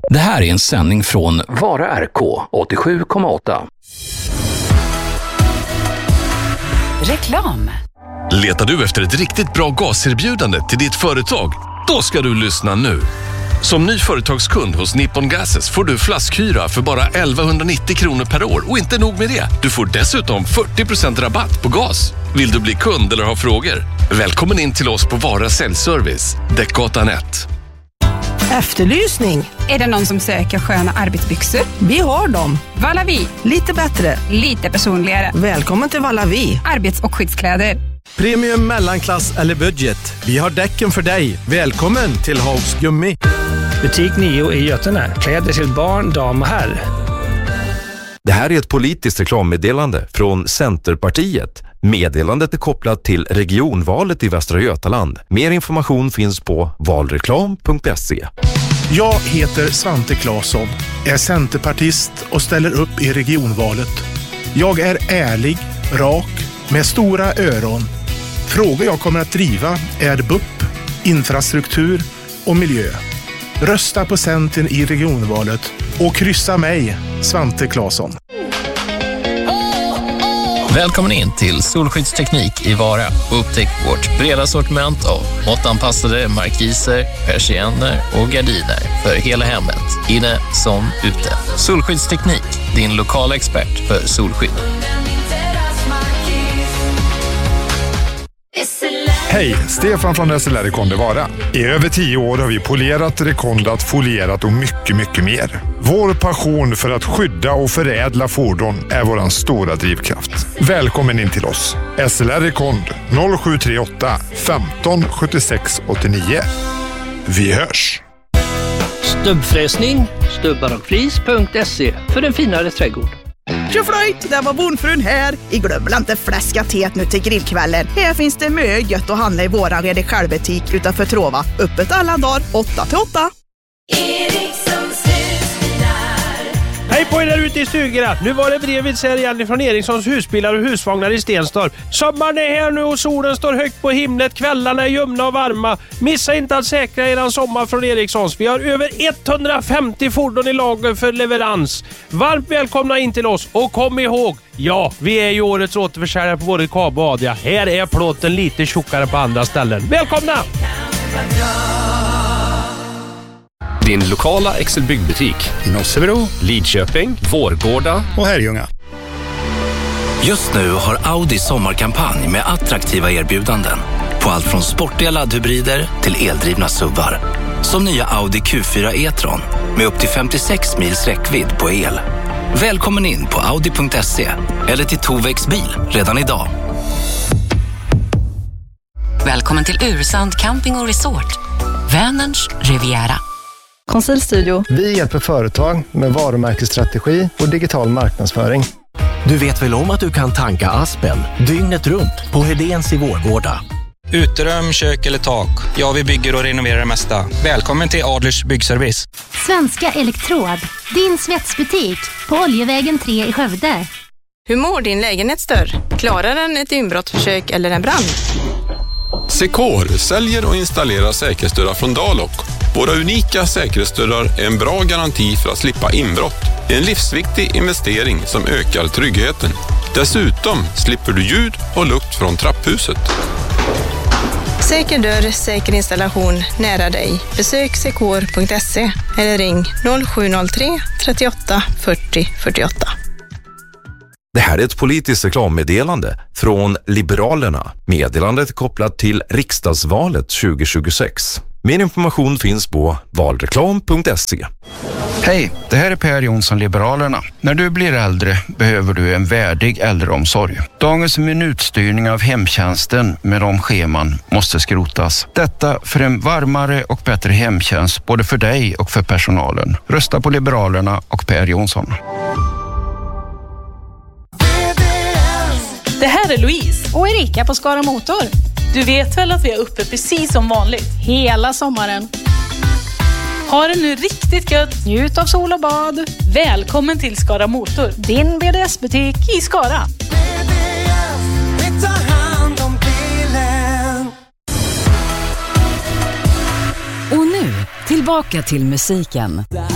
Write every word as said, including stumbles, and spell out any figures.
Det här är en sändning från Vara R K åttiosju komma åtta. Reklam. Letar du efter ett riktigt bra gaserbjudande till ditt företag? Då ska du lyssna nu. Som ny företagskund hos Nippon Gases får du flaskhyra för bara elvahundranittio kronor per år. Och inte nog med det, du får dessutom fyrtio procent rabatt på gas. Vill du bli kund eller ha frågor? Välkommen in till oss på Vara Säljservice, Däckgatan ett. Efterlysning. Är det någon som söker sköna arbetsbyxor? Vi har dem. Valavi. Lite bättre. Lite personligare. Välkommen till Valavi. Arbets- och skyddskläder. Premium, mellanklass eller budget. Vi har däcken för dig. Välkommen till Haugs Gummi. Butik nio i Götene. Kläder till barn, dam och herr. Det här är ett politiskt reklammeddelande från Centerpartiet. Meddelandet är kopplat till regionvalet i Västra Götaland. Mer information finns på valreklam punkt se. Jag heter Svante Claesson, är centerpartist och ställer upp i regionvalet. Jag är ärlig, rak, med stora öron. Frågor jag kommer att driva är B U P, infrastruktur och miljö. Rösta på Centern i regionvalet och kryssa mig, Svante Claesson. Välkommen in till Solskyddsteknik i Vara och upptäck vårt breda sortiment av måttanpassade markiser, persienner och gardiner för hela hemmet, inne som ute. Solskyddsteknik, din lokala expert för solskydd. Hej, Stefan från S L R Rekonde Vara. I över tio år har vi polerat, rekondat, folierat och mycket, mycket mer. Vår passion för att skydda och förädla fordon är våran stora drivkraft. Välkommen in till oss. S L R Rekond noll sju tre åtta femton sjuttiosex åttionio. Vi hörs! Stubbfräsning, stubbar och flis punkt se för en finare trädgård. Tjoflöjt, där var bondfrun här. I glömmer inte fläska teet nu till grillkvällen. Här finns det mycket gött att handla i våran Redig självbutik utanför Trova. Öppet alla dagar, åtta till åtta. Erikssons husbilar. Hej på er där ute i stugorna. Nu var det brevet här igen från Erikssons husbilar och husvagnar i Stenstorp. Sommaren är här nu och solen står högt på himlet. Kvällarna är ljumna och varma. Missa inte att säkra eran sommar från Erikssons. Vi har över etthundrafemtio fordon i lager för leverans. Varmt välkomna in till oss och kom ihåg, ja, vi är ju årets återförsäljare på både Kabo och Adria. Här är plåten lite tjockare på andra ställen. Välkomna! Din lokala Excel byggbutik i Nossebro, Lidköping, Vårgårda och Herrljunga. Just nu har Audi sommarkampanj med attraktiva erbjudanden på allt från sportiga laddhybrider till eldrivna SUVar. Som nya Audi Q fyra e-tron med upp till femtiosex mils räckvidd på el. Välkommen in på audi punkt se eller till Tovex bil redan idag. Välkommen till Ursand Camping och Resort, Vänerns Riviera. Konsultstudio. Vi hjälper företag med varumärkesstrategi och digital marknadsföring. Du vet väl om att du kan tanka Aspen dygnet runt på Hedéns i Vårgårda. Uterum, kök eller tak. Ja, vi bygger och renoverar det mesta. Välkommen till Adlers byggservice. Svenska Elektrod, din svetsbutik på Oljevägen tre i Skövde. Hur mår din lägenhetsdörr? Klarar den ett inbrottsförsök eller en brand? Secor säljer och installerar säkerhetsdörrar från Dalok. Våra unika säkerhetsdörrar är en bra garanti för att slippa inbrott. En livsviktig investering som ökar tryggheten. Dessutom slipper du ljud och lukt från trapphuset. Säker dörr, säker installation nära dig. Besök secor punkt se eller ring noll sju noll tre trettioåtta fyrtio fyrtioåtta. Det här är ett politiskt reklammeddelande från Liberalerna. Meddelandet är kopplat till riksdagsvalet tjugo tjugosex. Mer information finns på valreklam punkt se. Hej, det här är Per Jonsson, Liberalerna. När du blir äldre behöver du en värdig äldreomsorg. Dagens minutstyrning av hemtjänsten med de scheman måste skrotas. Detta för en varmare och bättre hemtjänst både för dig och för personalen. Rösta på Liberalerna och Per Jonsson. Det här är Louise och Erika på Skara Motor. Du vet väl att vi är uppe precis som vanligt? Hela sommaren. Ha det nu riktigt gött. Njut av sol och bad. Välkommen till Skara Motor. Din B D S-butik i Skara. Och nu, tillbaka till musiken.